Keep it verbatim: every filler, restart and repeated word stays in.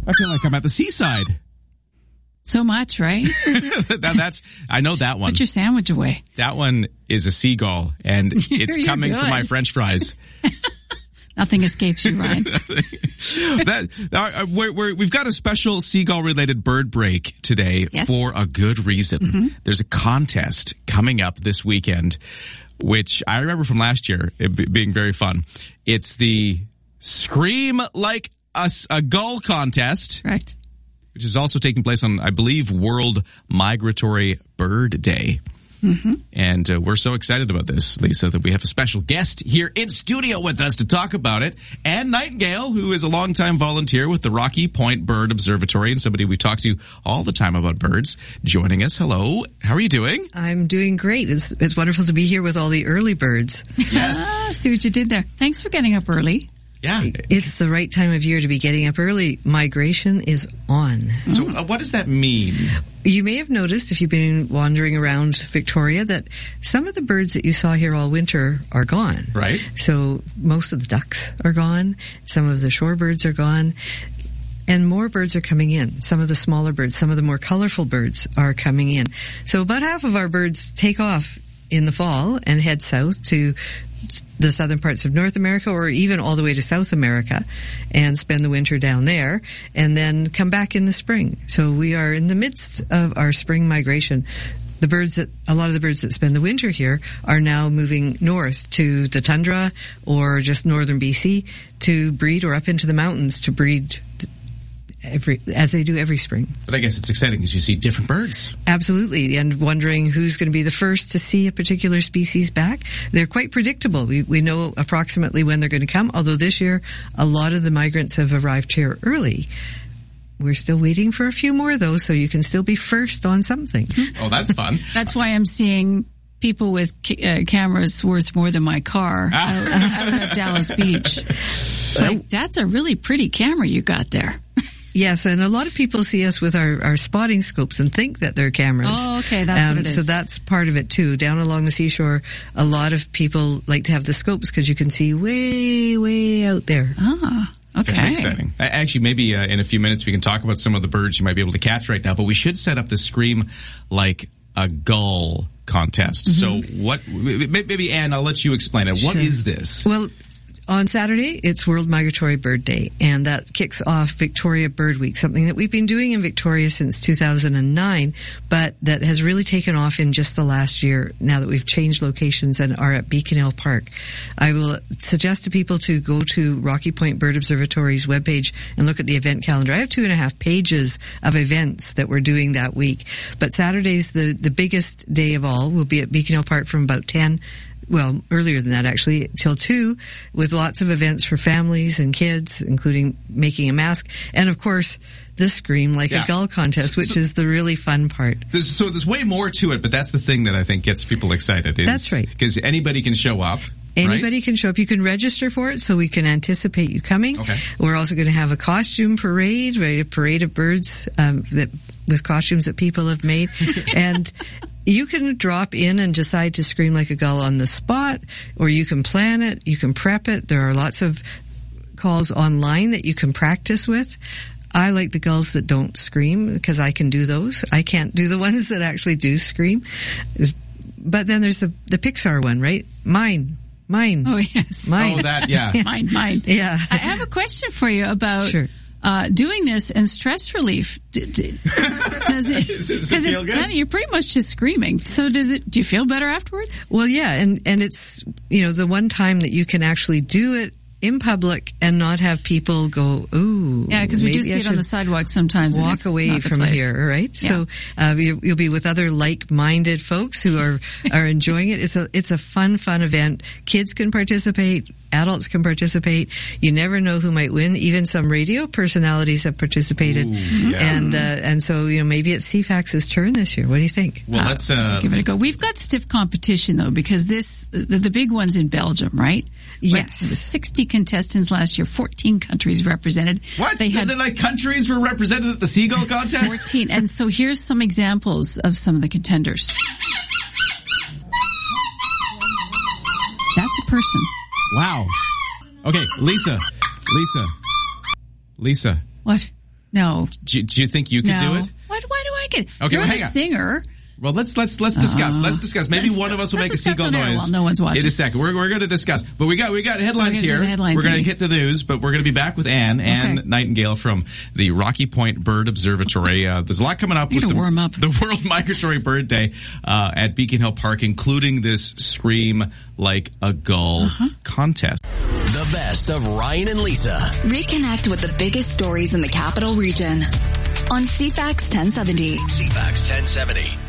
I feel like I'm at the seaside. So much, right? that, that's I know that one. Put your sandwich away. That one is a seagull, and it's You're coming good. for my French fries. Nothing escapes you, Ryan. that, uh, we're, we're, we've got a special seagull-related bird break today Yes. for a good reason. Mm-hmm. There's a contest coming up this weekend, which I remember from last year it b- being very fun. It's the Scream Like a, a Gull contest. Correct. Which is also taking place on, I believe, World Migratory Bird Day. Mm-hmm. And uh, we're so excited about this, Lisa, that we have a special guest here in studio with us to talk about it. Anne Nightingale, who is a longtime volunteer with the Rocky Point Bird Observatory and somebody we talk to all the time about birds, joining us. Hello. How are you doing? I'm doing great. It's, it's wonderful to be here with all the early birds. Yes. Ah, see what you did there. Thanks for getting up early. Yeah. It's the right time of year to be getting up early. Migration is on. So uh, what does that mean? You may have noticed, if you've been wandering around Victoria, that some of the birds that you saw here all winter are gone. Right. So most of the ducks are gone. Some of the shorebirds are gone. And more birds are coming in. Some of the smaller birds, some of the more colorful birds are coming in. So about half of our birds take off in the fall and head south to the southern parts of North America, or even all the way to South America, and spend the winter down there, and then come back in the spring. So we are in the midst of our spring migration. The birds that, a lot of the birds that spend the winter here are now moving north to the tundra or just northern B C to breed, or up into the mountains to breed every, as they do every spring. But I guess it's exciting because you see different birds. Absolutely, and wondering who's going to be the first to see a particular species back. They're quite predictable. We we know approximately when they're going to come, although this year a lot of the migrants have arrived here early. We're still waiting for a few more, though, so you can still be first on something. Oh, that's fun. That's why I'm seeing people with ca- uh, cameras worth more than my car out, out at Dallas Beach. Like, that's a really pretty camera you got there. Yes, and a lot of people see us with our, our spotting scopes and think that they're cameras. Oh, okay, that's um, what it is. So that's part of it too. Down along the seashore, a lot of people like to have the scopes because you can see way, way out there. Ah, okay. Very exciting. Uh, Actually, maybe uh, in a few minutes we can talk about some of the birds you might be able to catch right now, but we should set up the Scream Like a Gull contest. Mm-hmm. So what, maybe Anne, I'll let you explain it. What Sure. is this? Well, on Saturday, it's World Migratory Bird Day, and that kicks off Victoria Bird Week, something that we've been doing in Victoria since two thousand nine, but that has really taken off in just the last year, now that we've changed locations and are at Beacon Hill Park. I will suggest to people to go to Rocky Point Bird Observatory's webpage and look at the event calendar. I have two and a half pages of events that we're doing that week, but Saturday's the, the biggest day of all. We'll be at Beacon Hill Park from about ten well, earlier than that actually, till two, with lots of events for families and kids, including making a mask, and of course, the Scream Like Yeah. a Gull contest, which So- is the really fun part. There's, so there's way more to it, but that's the thing that I think gets people excited. Is, That's right. Because anybody can show up. Anybody right? can show up. You can register for it, so we can anticipate you coming. Okay. We're also going to have a costume parade, right? A parade of birds um, that with costumes that people have made, and you can drop in and decide to scream like a gull on the spot, or you can plan it. You can prep it. There are lots of calls online that you can practice with. I like the gulls that don't scream because I can do those. I can't do the ones that actually do scream. But then there's the the Pixar one, right? Mine. Mine. Oh, yes. Mine. Oh, that, yeah. Mine, mine. Yeah. I have a question for you about Sure. uh, doing this and stress relief. D- d- does it? Does it Because feel it's good? kind of, you're pretty much just screaming. So does it? Do you feel better afterwards? Well, yeah, and, and it's, you know, the one time that you can actually do it in public and not have people go, ooh. Yeah, because we do maybe see I it on should the sidewalk sometimes. and walk it's away not the from place. here, right? Yeah. So uh, you, you'll be with other like-minded folks who are are enjoying it. It's a it's a fun, fun event. Kids can participate. Adults can participate. You never know who might win. Even some radio personalities have participated, Ooh, yeah. and uh, and so you know maybe it's C FAX's turn this year. What do you think? Well, Uh, let's uh, Give it a go. We've got stiff competition though, because this the, the big one's in Belgium, right? But Yes. the sixty contestants last year, fourteen countries represented. what? They had the, like countries were represented at the Seagull contest? fourteen, and so here's some examples of some of the contenders. That's a person. Wow. Okay, Lisa. Lisa. Lisa. What? No. Do, do you think you could no. do it? Why, why do I get? Okay, You're well, a hang on. singer. Well, let's let's let's discuss. Uh, let's discuss. Maybe let's, one of us will make a discuss seagull on air noise. while no one's watching. In a second, we're we're going to discuss. But we got we got headlines We're gonna here. do the headline we're going to thing. hit the news, but we're going to be back with Anne Anne Okay. Nightingale from the Rocky Point Bird Observatory. Uh, there's a lot coming up You with the, gotta warm up. the World Migratory Bird Day uh, at Beacon Hill Park, including this Scream Like a Gull Uh-huh. contest. The best of Ryan and Lisa. Reconnect with the biggest stories in the capital region on C FAX ten seventy. C FAX ten seventy.